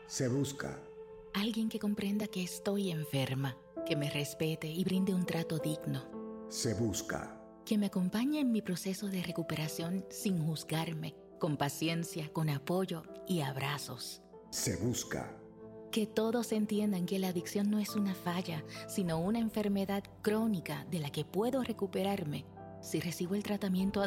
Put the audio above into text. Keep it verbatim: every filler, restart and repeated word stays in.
Se busca alguien que comprenda que estoy enferma, que me respete y brinde un trato digno. Se busca Que me acompañe en mi proceso de recuperación sin juzgarme, con paciencia, con apoyo y abrazos. Se busca Que todos entiendan que la adicción no es una falla, sino una enfermedad crónica de la que puedo recuperarme si recibo el tratamiento